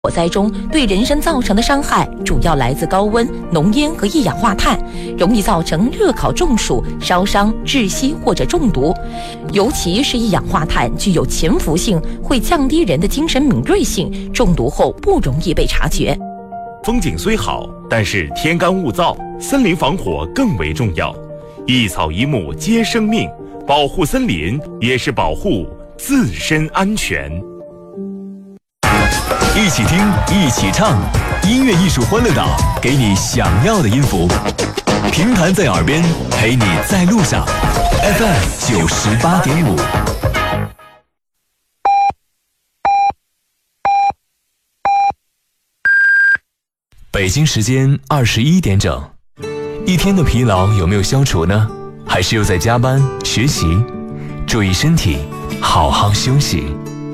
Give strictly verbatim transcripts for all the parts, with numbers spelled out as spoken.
火灾中对人身造成的伤害主要来自高温、浓烟和一氧化碳，容易造成热烤中暑、烧伤、窒息或者中毒。尤其是一氧化碳具有潜伏性，会降低人的精神敏锐性，中毒后不容易被察觉。 风景虽好，但是天干物燥，森林防火更为重要。一草一木皆生命，保护森林也是保护自身安全。 一起听，一起唱，音乐艺术欢乐岛，给你想要的音符。平潭在耳边，陪你在路上。F M 九十八点五。北京时间二十一点整，一天的疲劳有没有消除呢？还是又在加班学习？注意身体，好好休息。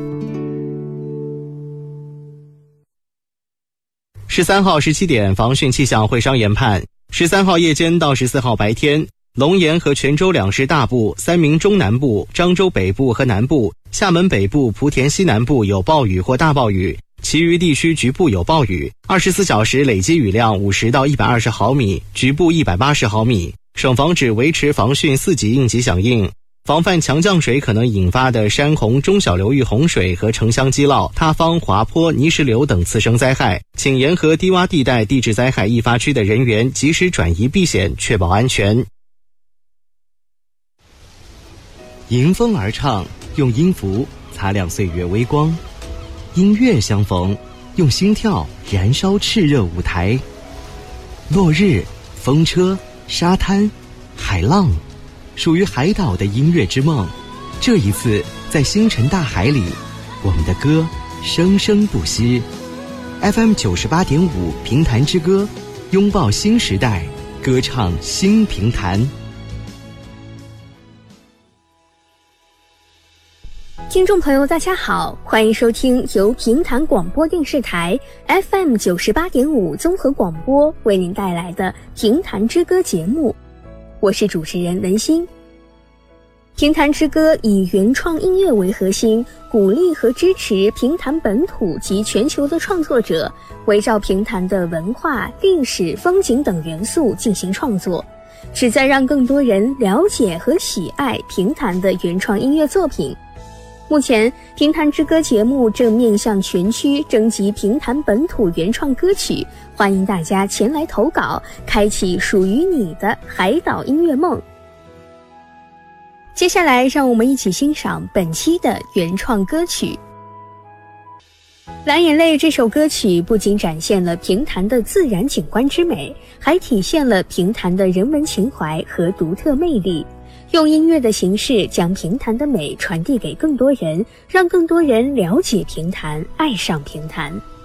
十三号十七点，防汛气象会商研判，十三号夜间到十四号白天，龙岩和泉州两市大部、三明中南部、漳州北部和南部、厦门北部、莆田西南部有暴雨或大暴雨，其余地区局部有暴雨，二十四小时累积雨量五十到一百二十毫米，局部一百八十毫米。省防指维持防汛四级应急响应，防范强降水可能引发的山洪、中小流域洪水和城乡积涝、塌方、滑坡、泥石流等次生灾害，请沿河低洼地带地质灾害易发区的人员及时转移避险，确保安全。迎风而唱，用音符擦亮岁月微光；音乐相逢，用心跳燃烧炽热舞台。落日、风车、沙滩、海浪，属于海岛的音乐之梦。这一次，在星辰大海里，我们的歌生生不息。F M 九十八点五平潭之歌，拥抱新时代，歌唱新平潭。 听众朋友大家好，欢迎收听由平潭广播电视台 F M 九十八点五综合广播为您带来的平潭之歌节目，我是主持人文心。平潭之歌以原创音乐为核心，鼓励和支持平潭本土及全球的创作者，围绕平潭的文化、历史、风景等元素进行创作，旨在让更多人了解和喜爱平潭的原创音乐作品。目前，平潭之歌节目正面向全区征集平潭本土原创歌曲，欢迎大家前来投稿，开启属于你的海岛音乐梦。接下来，让我们一起欣赏本期的原创歌曲。蓝眼泪这首歌曲不仅展现了平潭的自然景观之美，还体现了平潭的人文情怀和独特魅力。用音乐的形式将平潭的美传递给更多人，让更多人了解平潭，爱上平潭。